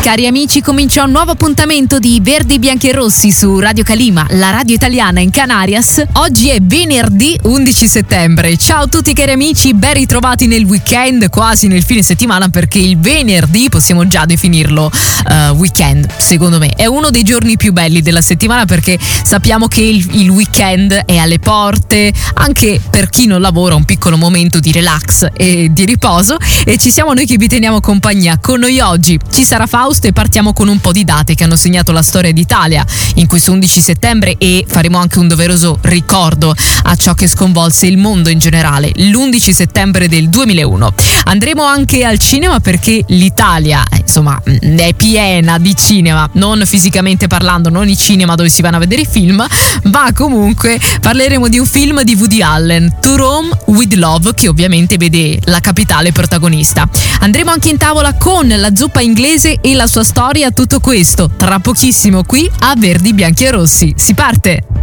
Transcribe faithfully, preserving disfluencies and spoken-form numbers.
Cari amici, comincia un nuovo appuntamento di Verdi, Bianchi e Rossi su Radio Calima, la radio italiana in Canarias. Oggi è venerdì undici settembre. Ciao a tutti cari amici, ben ritrovati nel weekend, quasi nel fine settimana, perché il venerdì possiamo già definirlo uh, weekend. Secondo me è uno dei giorni più belli della settimana, perché sappiamo che il, il weekend è alle porte, anche per chi non lavora, un piccolo momento di relax e di riposo, e ci siamo noi che vi teniamo compagnia. Con noi oggi ci sarà Fausto e partiamo con un po' di date che hanno segnato la storia d'Italia in questo undici settembre, e faremo anche un doveroso ricordo a ciò che sconvolse il mondo in generale l'undici settembre del duemilauno. Andremo anche al cinema, perché l'Italia insomma è piena di cinema, non fisicamente parlando, non i cinema dove si vanno a vedere i film, ma comunque parleremo di un film di Woody Allen, To Rome with Love, che ovviamente vede la capitale protagonista. Andremo anche in tavola con la zuppa inglese e la sua storia, tutto questo tra pochissimo qui a Verdi, Bianchi e Rossi. Si parte!